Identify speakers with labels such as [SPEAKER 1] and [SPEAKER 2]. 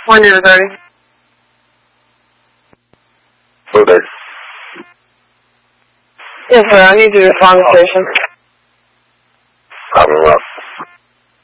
[SPEAKER 1] When you're ready.
[SPEAKER 2] Okay.
[SPEAKER 1] Yes, sir. I need you to respond to the station.
[SPEAKER 2] Commonwealth.